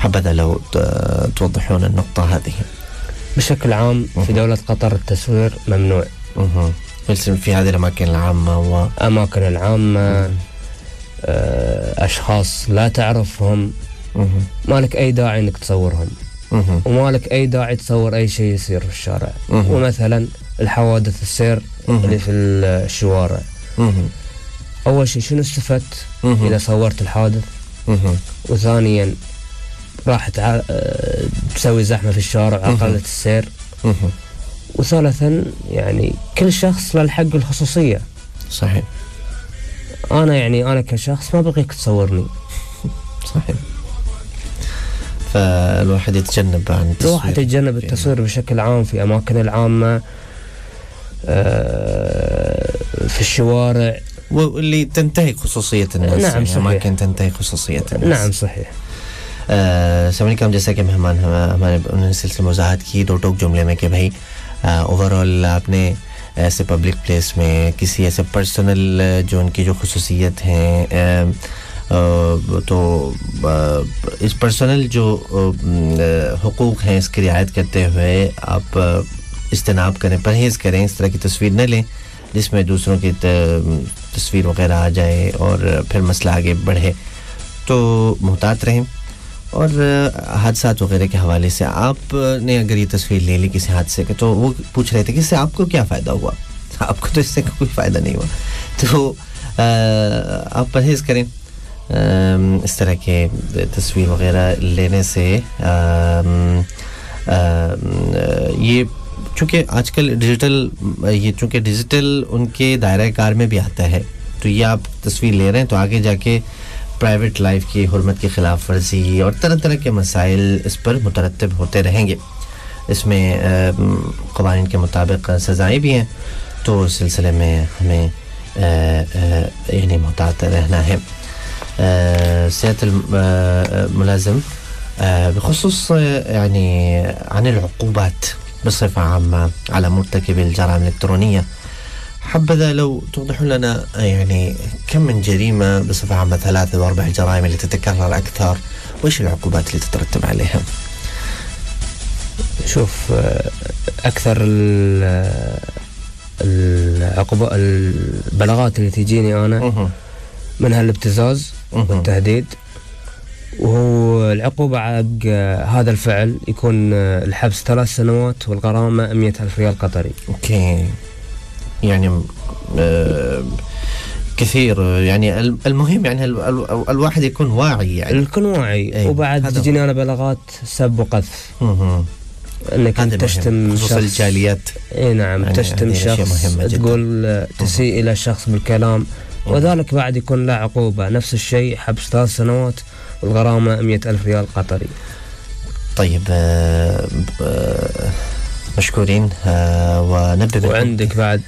حبذا لو توضحون النقطة هذه. بشكل عام في دولة قطر التصوير ممنوع في هذه الأماكن العامة أماكن العامة. أشخاص لا تعرفهم ما لك أي داعي أنك تصورهم، وما لك أي داعي تصور أي شيء يصير في الشارع. ومثلا الحوادث السير اللي في الشوارع، أول شيء شنو استفدت إذا صورت الحادث؟ وثانيا راح تسوي زحمة في الشارع وعقلت السير. وثالثا يعني كل شخص له الحق الخصوصية. صحيح. أنا كشخص ما بغيك تصورني. صحيح. فالواحد يتجنب عن التصوير. الواحد يتجنب التصوير بشكل عام في أماكن العامة، في الشوارع واللي تنتهي خصوصية الناس. نعم صحيح. أماكن تنتهي خصوصية الناس. نعم صحيح. سامعين كم जैसा कि मेहमान हमारे उन्होंने सिलसिले में वजाहत की दो टोक जुमले में कि भाई ओवरऑल आपने ऐसे पब्लिक प्लेस में किसी ऐसे पर्सनल जो उनकी जो खुसूसियत हैं तो इस पर्सनल जो हुकूक हैं इसकी रियायत करते हुए आप इज्तनाब करें, परहेज़ करें, इस तरह की तस्वीर न लें जिसमें दूसरों की तस्वीर वगैरह आ जाए और फिर मसला आगे बढ़े। तो मुहतात रहें। और हादसात वगैरह के हवाले से आपने अगर ये तस्वीर ले ली किसी हादसे के, तो वो पूछ रहे थे कि इससे आपको क्या फ़ायदा हुआ? आपको तो इससे कोई फ़ायदा नहीं हुआ। तो आप परहेज़ करें इस तरह के तस्वीर वगैरह लेने से। ये चूँकि आजकल डिजिटल उनके दायरा कार में भी आता है, तो ये आप तस्वीर ले रहे हैं तो आगे जाके प्राइवेट लाइफ की हुर्मत की खिलाफ वर्जी और तरह तरह के मसाइल इस पर मुतरत्तिब होते रहेंगे। इसमें क़वानीन के मुताबिक सज़ाएं भी हैं, तो इस सिलसिले में हमें यानी मुहतात रहना है। सियादत मुलाज़िम बखुसूस यानी عن العقوبات بصفة عامة على مرتكبي الجرائم الإلكترونية، حبذا لو توضحوا لنا يعني كم من جريمة بصفة عامة، 3 و4 جرائم اللي تتكرر أكثر، وإيش العقوبات اللي تترتب عليها؟ شوف، أكثر البلاغات اللي تجيني أنا منها الابتزاز والتهديد، وهو العقوبة حق هذا الفعل يكون الحبس 3 سنوات والغرامة 100,000 ريال قطري. أوكي، يعني كثير. يعني المهم يعني الواحد يكون واعي، يعني يكون واعي. وبعد تجيني أنا بلاغات سب وقذف، انك تشتم شخص، الجاليات. اي نعم، يعني تشتم شخص، تقول تسيء الى شخص بالكلام، وذلك بعد يكون له عقوبة نفس الشيء، حبس 3 سنوات والغرامة 100,000 ريال قطري. طيب، مشكورين. ونبدأ. وعندك بعد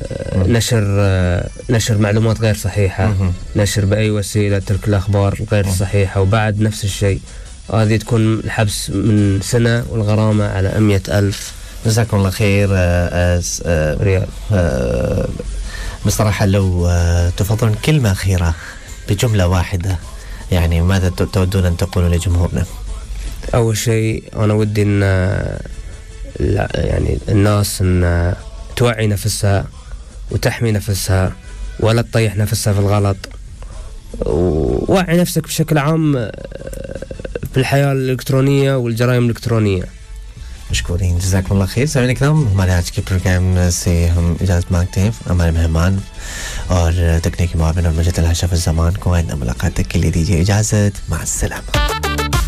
نشر معلومات غير صحيحة، نشر بأي وسيلة، ترك الأخبار غير صحيحة، وبعد نفس الشيء، هذه تكون الحبس من سنة والغرامة على 100,000. جزاكم الله خير ريال. بصراحة لو تفضلون كلمة أخيرة بجملة واحدة، يعني ماذا تودون أن تقولوا لجمهورنا؟ أول شيء أنا ودي أن يعني الناس أن توعي نفسها وتحمي نفسها ولا تطيح نفسها في الغلط، ووعي نفسك بشكل عام في الحياة الإلكترونية والجرائم الإلكترونية. مشكورين، جزاكم الله خير। सामने الكرام, हमारे आज के प्रोग्राम से हम इजाज़त मांगते हैं। हमारे मेहमान और तकनीकी मुआविन और मुझे तलाशा फ़ज़ ज़मान को आइंदा मुलाकात तक के लिए दीजिए इजाज़त। माअस्सलामा।